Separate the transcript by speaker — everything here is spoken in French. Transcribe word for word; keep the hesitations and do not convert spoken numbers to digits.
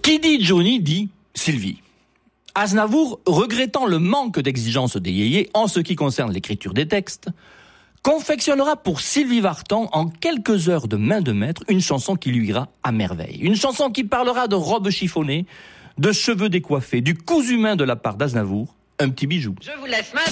Speaker 1: Qui dit Johnny dit Sylvie. Aznavour, regrettant le manque d'exigence des yéyés en ce qui concerne l'écriture des textes, confectionnera pour Sylvie Vartan en quelques heures de main de maître une chanson qui lui ira à merveille. Une chanson qui parlera de robes chiffonnées, de cheveux décoiffés, du cousu main de la part d'Aznavour, un petit bijou.
Speaker 2: Je vous laisse maintenant.